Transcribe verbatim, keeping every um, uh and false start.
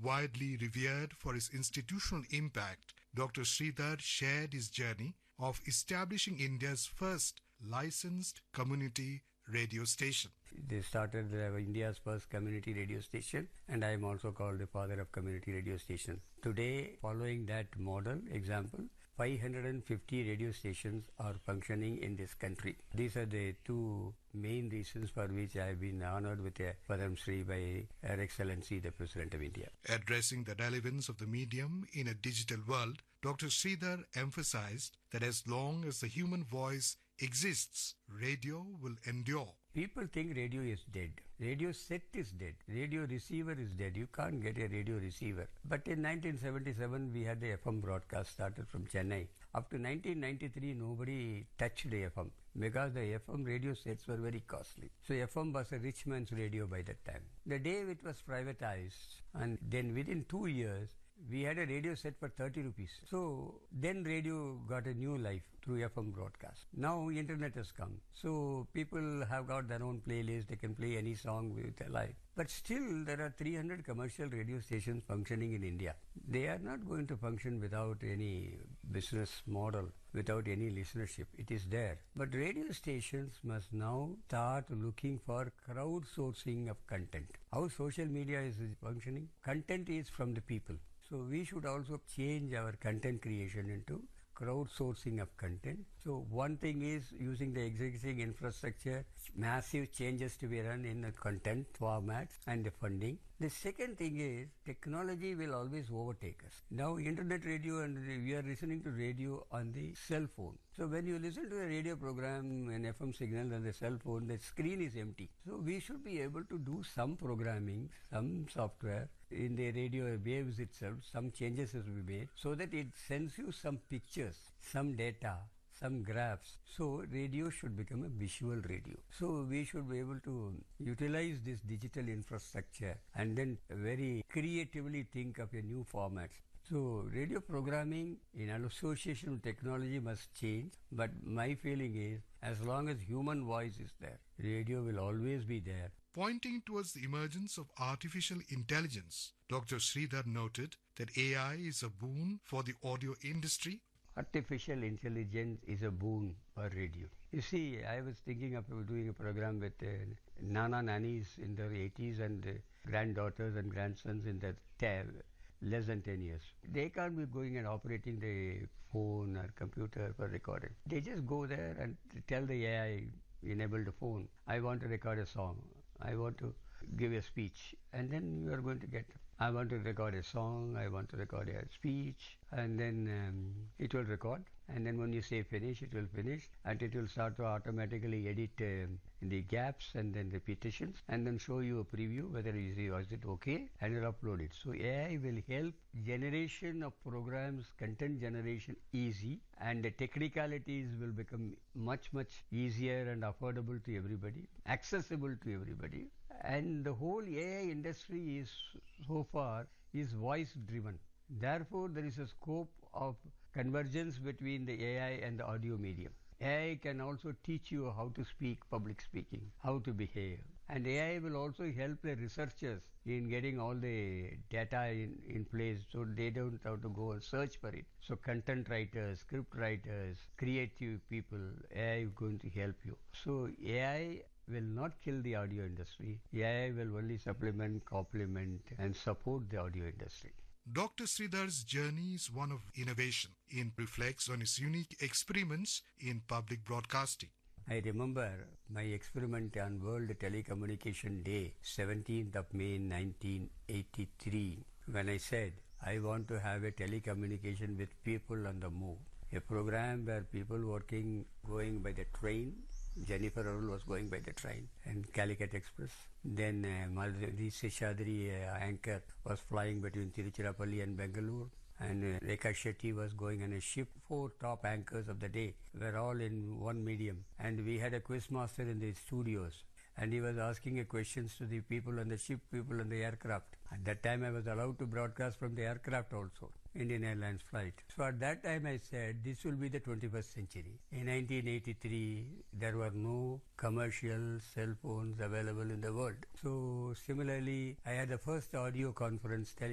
Widely revered for his institutional impact, Doctor Sridhar shared his journey of establishing India's first licensed community radio station. They started uh, India's first community radio station, and I am also called the father of community radio station. Today, following that model example, five hundred fifty radio stations are functioning in this country. These are the two main reasons for which I have been honored with a Padam Shri by Her Excellency the President of India. Addressing the relevance of the medium in a digital world, Doctor Sridhar emphasized that as long as the human voice exists, radio will endure. People think radio is dead. Radio set is dead. Radio receiver is dead. You can't get a radio receiver. But in nineteen seventy-seven, we had the F M broadcast started from Chennai. Up to nineteen ninety-three, nobody touched the F M because the F M radio sets were very costly. So F M was a rich man's radio by that time. The day it was privatized, and then within two years, we had a radio set for thirty rupees. So then radio got a new life through F M broadcast. Now internet has come. So people have got their own playlist. They can play any song with their life. But still there are three hundred commercial radio stations functioning in India. They are not going to function without any business model, without any listenership. It is there. But radio stations must now start looking for crowdsourcing of content. How social media is functioning? Content is from the people. So we should also change our content creation into crowdsourcing of content. So one thing is using the existing infrastructure, massive changes to be run in the content formats and the funding. The second thing is technology will always overtake us. Now internet radio, and we are listening to radio on the cell phone. So when you listen to a radio program, an F M signal on the cell phone, the screen is empty. So we should be able to do some programming, some software in the radio waves itself, some changes has to be made so that it sends you some pictures, some data, some graphs. So radio should become a visual radio. So we should be able to utilize this digital infrastructure and then very creatively think of a new format. So radio programming in association with technology must change, but my feeling is as long as human voice is there, radio will always be there. Pointing towards the emergence of artificial intelligence, Doctor Sridhar noted that A I is a boon for the audio industry. Artificial intelligence is a boon for radio. You see, I was thinking of doing a program with uh, Nana Nannies in their eighties and uh, granddaughters and grandsons in their tab. Less than ten years. They can't be going and operating the phone or computer for recording. They just go there and tell the A I enabled phone, I want to record a song, I want to give a speech, and then you are going to get, I want to record a song, I want to record a speech, and then um, it will record, and then when you say finish, it will finish, and it will start to automatically edit um, the gaps and then repetitions, and then show you a preview whether is it okay, and you'll upload it. So A I will help generation of programs, content generation easy, and the technicalities will become much much easier and affordable to everybody, accessible to everybody. And the whole A I industry is so far is voice driven. Therefore, there is a scope of convergence between the A I and the audio medium. A I can also teach you how to speak, public speaking, how to behave. And A I will also help the researchers in getting all the data in, in place so they don't have to go and search for it. So content writers, script writers, creative people, A I is going to help you. So A I will not kill the audio industry. A I will only supplement, complement and support the audio industry. Doctor Sridhar's journey is one of innovation. It reflects on his unique experiments in public broadcasting. I remember my experiment on World Telecommunication Day, seventeenth of May nineteen eighty-three, when I said I want to have a telecommunication with people on the move. A program where people working, going by the train. Jennifer Arul was going by the train and Calicut Express. Then uh, Madhuri Seshadri, uh, anchor, was flying between Tiruchirappalli and Bengaluru. And uh, Rekha Shetty was going on a ship. Four top anchors of the day were all in one medium. And we had a quiz master in the studios. And he was asking a questions to the people on the ship, people on the aircraft. At that time I was allowed to broadcast from the aircraft also, Indian Airlines flight. So at that time I said, this will be the twenty-first century. In nineteen eighty-three, there were no commercial cell phones available in the world. So similarly, I had the first audio conference